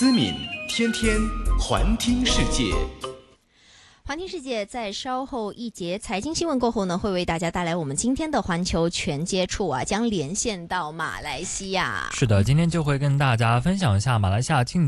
思敏，天天环听世界。 环听世界在稍后一节财经新闻过后呢，会为大家带来我们今天的环球全接触啊，将连线到马来西亚。 是的，今天就会跟大家分享一下马来西亚近